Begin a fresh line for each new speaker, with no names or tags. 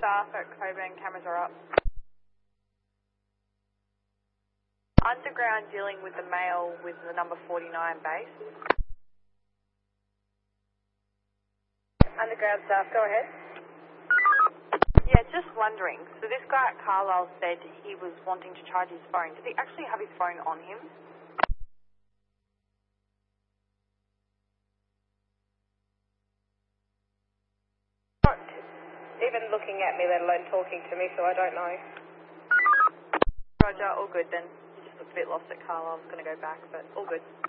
staff at Coburn, cameras are up. Underground dealing with the male with the number 49 base. Underground staff, go ahead. Yeah, just wondering. So this guy at Carlisle said he was wanting to charge his phone. Does he actually have his phone on him?
Not even looking at me, let alone talking to me, so I don't know.
Roger, all good then. He just looked a bit lost at Carlisle. I was going to go back, but all good.